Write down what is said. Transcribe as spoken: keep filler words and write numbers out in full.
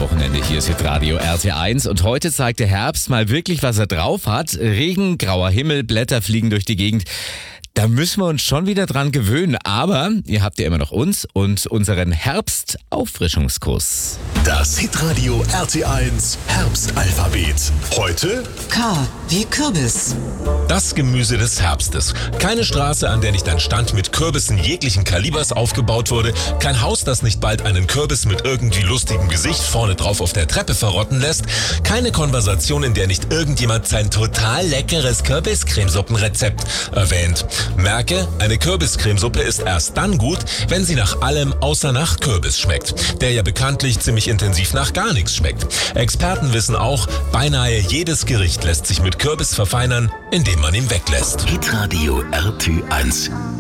Wochenende. Hier ist Hitradio R T eins und heute zeigt der Herbst mal wirklich, was er drauf hat. Regen, grauer Himmel, Blätter fliegen durch die Gegend. Da müssen wir uns schon wieder dran gewöhnen. Aber ihr habt ja immer noch uns und unseren Herbstauffrischungskurs. Das Hitradio R T eins Herbstalphabet. Heute K wie Kürbis. das Gemüse des Herbstes. Keine Straße, an der nicht ein Stand mit Kürbissen jeglichen Kalibers aufgebaut wurde. Kein Haus, das nicht bald einen Kürbis mit irgendwie lustigem Gesicht vorne drauf auf der Treppe verrotten lässt. Keine Konversation, in der nicht irgendjemand sein total leckeres Kürbiscremesuppenrezept erwähnt. Merke, eine Kürbiscremesuppe ist erst dann gut, wenn sie nach allem außer nach Kürbis schmeckt, der ja bekanntlich ziemlich intensiv nach gar nichts schmeckt. Experten wissen auch, beinahe jedes Gericht lässt sich mit Kürbis verfeinern, indem man ihn weglässt. Hitradio R T eins.